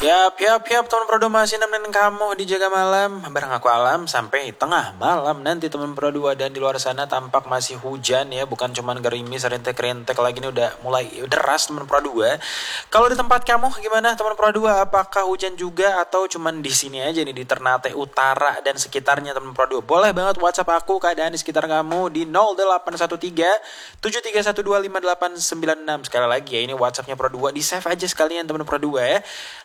Yap, teman Pro 2 masih nemenin kamu di Jaga Malam bareng aku Alam sampai tengah malam nanti teman Pro 2. Dan di luar sana tampak masih hujan ya, bukan cuman gerimis, rintek-rintek lagi nih, udah mulai deras teman Pro 2. Kalau di tempat kamu gimana teman Pro 2? Apakah hujan juga atau cuman di sini aja nih di Ternate Utara dan sekitarnya teman Pro 2? Boleh banget WhatsApp aku keadaan di sekitar kamu di 0813 73125896. Sekali lagi ya, ini WhatsAppnya Pro 2, di save aja sekalian teman Pro 2 ya.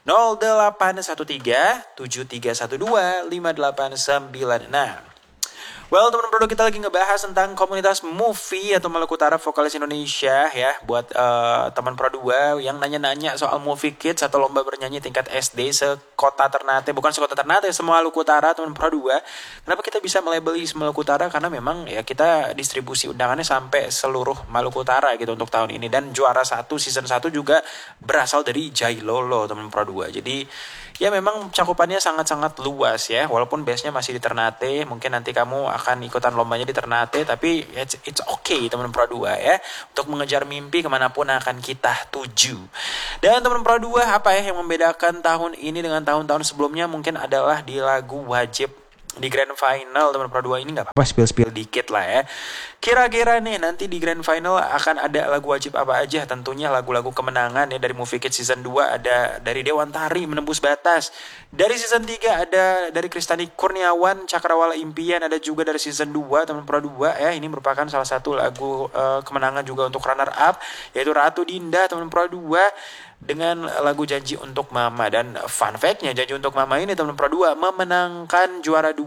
0813-7312-5896. Well, teman-teman Pro 2, kita lagi ngebahas tentang komunitas movie atau Maluku Utara Vokalis Indonesia ya. Buat teman Pro 2 yang nanya-nanya soal movie kids atau lomba bernyanyi tingkat SD sekota Ternate. Bukan sekota Ternate, semua Maluku Utara teman Pro 2. Kenapa kita bisa melabeli Maluku Utara? Karena memang ya kita distribusi undangannya sampai seluruh Maluku Utara gitu untuk tahun ini. Dan juara 1 season 1 juga berasal dari Jailolo teman Pro 2. Jadi ya memang cakupannya sangat-sangat luas ya. Walaupun base-nya masih di Ternate, mungkin nanti kamu akan ikutan lombanya di Ternate, tapi it's okay teman Pro 2 ya, untuk mengejar mimpi kemanapun akan kita tuju. Dan teman Pro 2, apa ya yang membedakan tahun ini dengan tahun-tahun sebelumnya? Mungkin adalah di lagu wajib di grand final teman Pro 2 ini. Nggak apa-apa spill dikit lah ya. Kira-kira nih nanti di grand final akan ada lagu wajib apa aja? Tentunya lagu-lagu kemenangan ya, dari Movie Kids season 2 ada dari Dewantari Menembus Batas. Dari season 3 ada dari Kristani Kurniawan Cakrawala Impian. Ada juga dari season 2 teman Pro 2 ya. Ini merupakan salah satu lagu kemenangan juga untuk runner up, yaitu Ratu Dinda teman Pro 2 dengan lagu Janji Untuk Mama. Dan fun fact-nya, Janji Untuk Mama ini teman Pro 2 memenangkan juara 2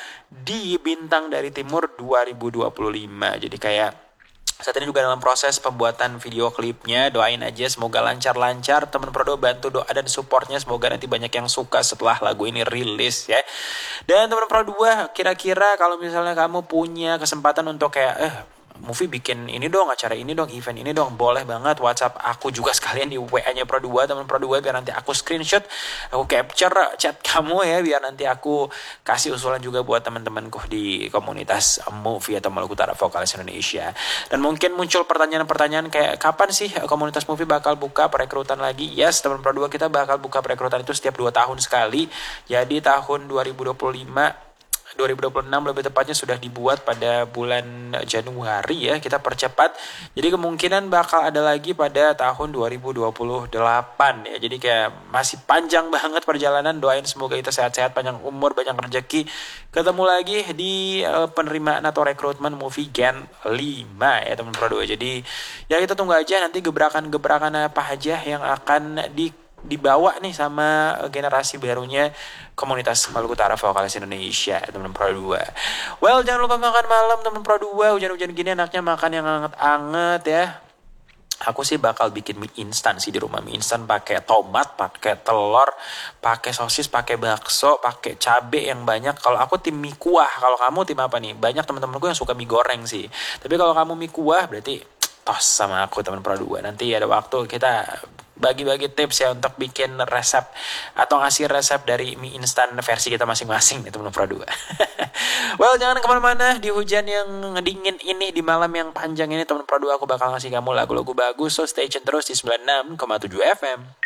di Bintang dari Timur 2025. Jadi kayak saat ini juga dalam proses pembuatan video klipnya. Doain aja semoga lancar-lancar teman Pro 2, bantu doa dan supportnya, semoga nanti banyak yang suka setelah lagu ini rilis ya. Dan teman Pro 2, kira-kira kalau misalnya kamu punya kesempatan untuk kayak movie bikin ini dong, acara ini dong, event ini dong, boleh banget WhatsApp aku juga sekalian di WA-nya Pro 2 teman Pro 2, biar nanti aku screenshot, aku capture chat kamu ya, biar nanti aku kasih usulan juga buat teman-temanku di komunitas movie atau Maluku Utara Vokalis Indonesia. Dan mungkin muncul pertanyaan-pertanyaan kayak kapan sih komunitas movie bakal buka perekrutan lagi? Yes, teman Pro 2, kita bakal buka perekrutan itu setiap 2 tahun sekali. Jadi tahun 2026 lebih tepatnya sudah dibuat pada bulan Januari ya, kita percepat. Jadi kemungkinan bakal ada lagi pada tahun 2028 ya. Jadi kayak masih panjang banget perjalanan. Doain semoga kita sehat-sehat, panjang umur, banyak rezeki. Ketemu lagi di penerimaan atau rekrutmen movie Gen 5 ya teman Pro 2. Jadi ya kita tunggu aja nanti gebrakan-gebrakan apa aja yang akan dibawa nih sama generasi barunya komunitas Maluku Utara Vokalis Indonesia teman Pro 2. Well, jangan lupa makan malam teman Pro 2. Hujan-hujan gini enaknya makan yang anget-anget ya. Aku sih bakal bikin mie instan sih di rumah. Mie instan pakai tomat, pakai telur, pakai sosis, pakai bakso, pakai cabe yang banyak. Kalau aku tim mie kuah. Kalau kamu tim apa nih? Banyak teman-temanku yang suka mie goreng sih. Tapi kalau kamu mie kuah berarti tos sama aku teman Pro 2. Nanti ada waktu kita bagi-bagi tips ya untuk bikin resep atau ngasih resep dari mie instan versi kita masing-masing nih teman Pro 2. Well, jangan kemana-mana di hujan yang dingin ini, di malam yang panjang ini teman Pro 2, aku bakal ngasih kamu lagu-lagu bagus. So stay tune terus di 96,7 FM.